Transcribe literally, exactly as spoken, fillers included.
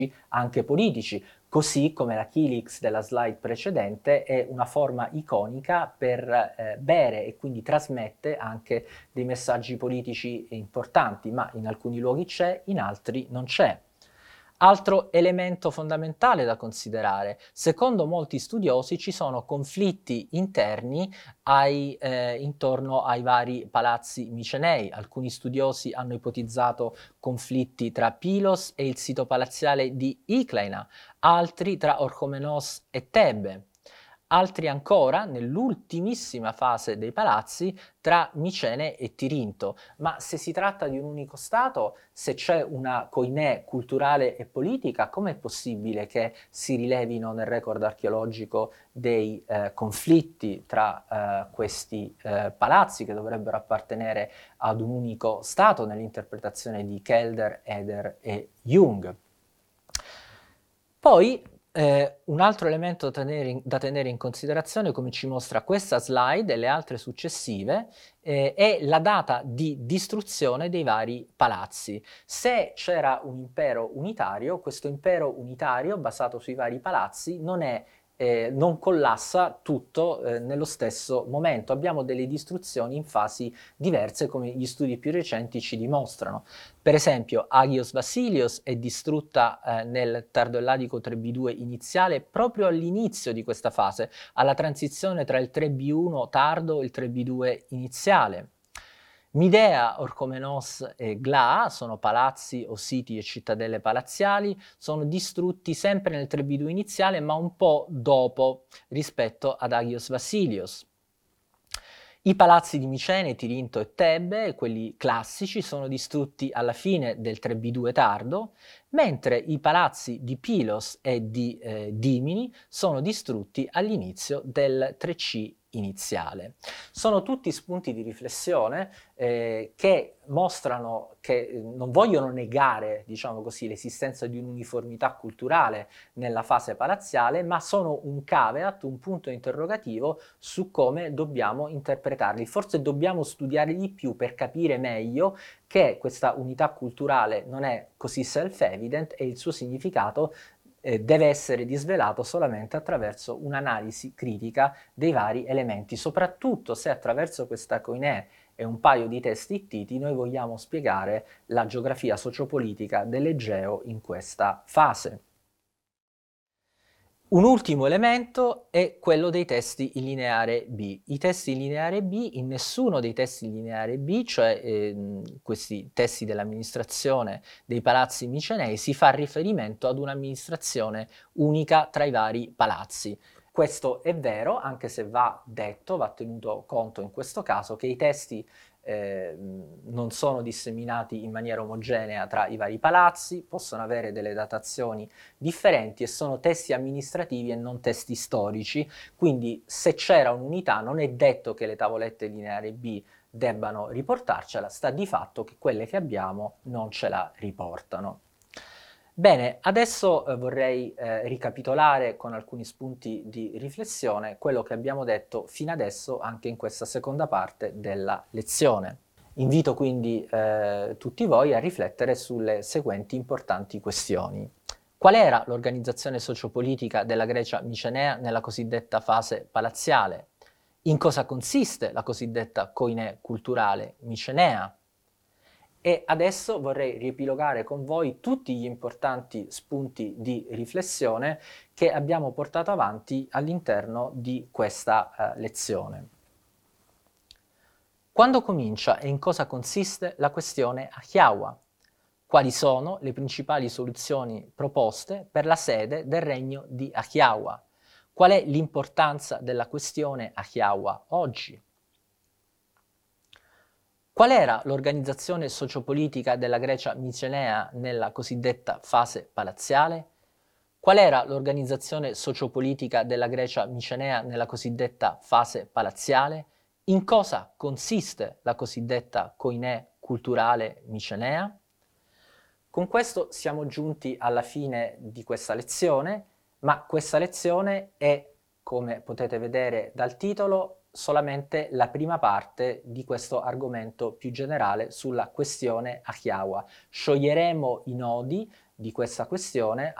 anche politici, così come la Kylix della slide precedente è una forma iconica per eh, bere e quindi trasmette anche dei messaggi politici importanti, ma in alcuni luoghi c'è, in altri non c'è. Altro elemento fondamentale da considerare: secondo molti studiosi ci sono conflitti interni ai, eh, intorno ai vari palazzi micenei. Alcuni studiosi hanno ipotizzato conflitti tra Pylos e il sito palaziale di Iclaina, altri tra Orchomenos e Tebe, altri ancora, nell'ultimissima fase dei palazzi, tra Micene e Tirinto. Ma se si tratta di un unico stato, se c'è una koiné culturale e politica, com'è possibile che si rilevino nel record archeologico dei eh, conflitti tra eh, questi eh, palazzi che dovrebbero appartenere ad un unico stato nell'interpretazione di Kelder, Eder e Jung? Poi eh, un altro elemento da tenere, in, da tenere in considerazione, come ci mostra questa slide e le altre successive, eh, è la data di distruzione dei vari palazzi. Se c'era un impero unitario, questo impero unitario basato sui vari palazzi non è Eh, non collassa tutto eh, nello stesso momento. Abbiamo delle distruzioni in fasi diverse, come gli studi più recenti ci dimostrano. Per esempio, Agios Vasilios è distrutta eh, nel tardoelladico tre B due iniziale proprio all'inizio di questa fase, alla transizione tra il tre B uno tardo e il tre B due iniziale. Midea, Orchomenos e Glaa sono palazzi o siti e cittadelle palaziali, sono distrutti sempre nel tre B due iniziale, ma un po' dopo rispetto ad Agios Vasilios. I palazzi di Micene, Tirinto e Tebe, quelli classici, sono distrutti alla fine del tre B due tardo, mentre i palazzi di Pylos e di eh, Dimini sono distrutti all'inizio del tre C iniziale. Sono tutti spunti di riflessione eh, che mostrano che eh, non vogliono negare, diciamo così, l'esistenza di un'uniformità culturale nella fase palaziale, ma sono un caveat, un punto interrogativo su come dobbiamo interpretarli. Forse dobbiamo studiare di più per capire meglio che questa unità culturale non è così self-evident e il suo significato eh, deve essere disvelato solamente attraverso un'analisi critica dei vari elementi, soprattutto se attraverso questa koiné e un paio di testi ittiti noi vogliamo spiegare la geografia sociopolitica dell'Egeo in questa fase. Un ultimo elemento è quello dei testi in lineare B. I testi in lineare B, in nessuno dei testi in lineare B, cioè eh, questi testi dell'amministrazione dei palazzi micenei, si fa riferimento ad un'amministrazione unica tra i vari palazzi. Questo è vero, anche se va detto, va tenuto conto in questo caso, che i testi eh, non sono disseminati in maniera omogenea tra i vari palazzi, possono avere delle datazioni differenti e sono testi amministrativi e non testi storici, quindi se c'era un'unità non è detto che le tavolette lineari B debbano riportarcela, sta di fatto che quelle che abbiamo non ce la riportano. Bene, adesso eh, vorrei eh, ricapitolare con alcuni spunti di riflessione quello che abbiamo detto fino adesso anche in questa seconda parte della lezione. Invito quindi eh, tutti voi a riflettere sulle seguenti importanti questioni. Qual era l'organizzazione sociopolitica della Grecia micenea nella cosiddetta fase palaziale? In cosa consiste la cosiddetta koiné culturale micenea? E adesso vorrei riepilogare con voi tutti gli importanti spunti di riflessione che abbiamo portato avanti all'interno di questa uh, lezione. Quando comincia e in cosa consiste la questione Ahiawa? Quali sono le principali soluzioni proposte per la sede del regno di Ahiawa? Qual è l'importanza della questione Ahiawa oggi? Qual era l'organizzazione sociopolitica della Grecia micenea nella cosiddetta fase palaziale? Qual era l'organizzazione sociopolitica della Grecia micenea nella cosiddetta fase palaziale? In cosa consiste la cosiddetta koiné culturale micenea? Con questo siamo giunti alla fine di questa lezione, ma questa lezione è, come potete vedere dal titolo, solamente la prima parte di questo argomento più generale sulla questione Ahiawa. Scioglieremo i nodi di questa questione